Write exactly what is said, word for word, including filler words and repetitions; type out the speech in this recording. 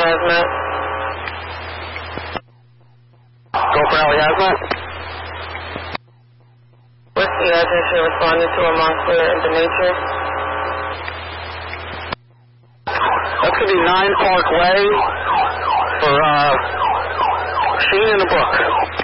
Hazmat. Go for Alley Hazmat. What's the address you're responding to in Montclair and Denature? That's going to be nine Park Way for uh, Sheen in the book.